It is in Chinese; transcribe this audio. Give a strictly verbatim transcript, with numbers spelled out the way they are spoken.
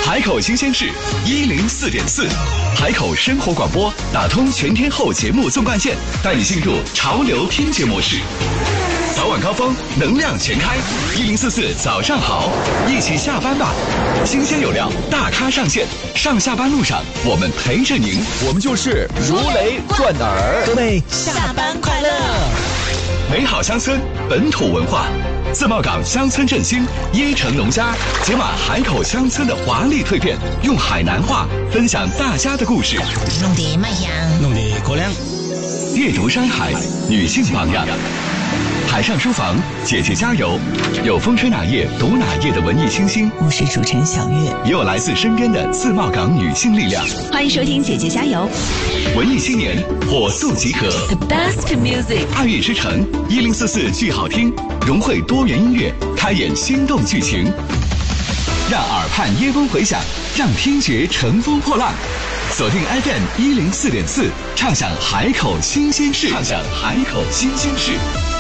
海口新鲜事一零四点四，海口生活广播打通全天候节目纵贯线，带你进入潮流听觉模式。早晚高峰，能量全开，一零四四早上好，一起下班吧。新鲜有料，大咖上线，上下班路上我们陪着您， 我们就是如雷贯耳。 各位下班快乐！ 美好乡村，本土文化。自贸港乡村振兴，椰城农家解码海口乡村的华丽蜕变，用海南话分享大家的故事。 弄得卖香， 弄得过凉。 阅读山海，女性榜样。海上书房，姐姐加油！有风吹哪页读哪页的文艺清新， 我是主持人小月， 也有来自身边的自贸港女性力量。 欢迎收听姐姐加油！ 文艺青年火速集合 ，The best music， 爱乐之城一零四四剧好听，融汇多元音乐，开演心动剧情，让耳畔耶风回响，让听觉乘风破浪。锁定 F M 一零四点四，畅享海口新鲜事，畅享海口新鲜事。